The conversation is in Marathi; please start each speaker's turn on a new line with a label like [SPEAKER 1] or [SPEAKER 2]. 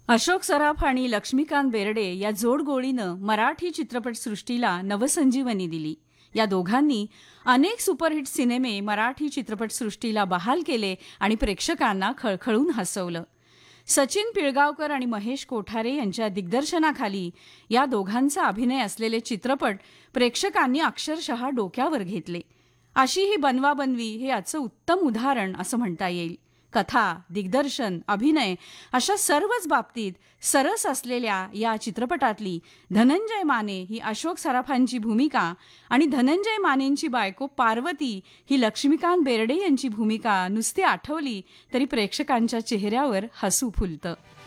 [SPEAKER 1] अशोक सराफ आणि लक्ष्मीकांत बेर्डे या जोडगोळीनं मराठी चित्रपटसृष्टीला नवसंजीवनी दिली. या दोघांनी अनेक सुपरहिट सिनेमे मराठी चित्रपटसृष्टीला बहाल केले आणि प्रेक्षकांना खळखळून हसवलं. सचिन पिळगावकर आणि महेश कोठारे यांच्या दिग्दर्शनाखाली या दोघांचा अभिनय असलेले चित्रपट प्रेक्षकांनी अक्षरशः डोक्यावर घेतले. अशी ही बनवाबनवी हे याचं उत्तम उदाहरण असं म्हणता येईल. कथा, दिग्दर्शन, अभिनय अशा सर्वच बाबतीत सरस असलेल्या या चित्रपटातली धनंजय माने ही अशोक सराफांची भूमिका आणि धनंजय मानेंची बायको पार्वती ही लक्ष्मीकांत बेर्डे यांची भूमिका नुसती आठवली तरी प्रेक्षकांच्या चेहऱ्यावर हसू फुलतं.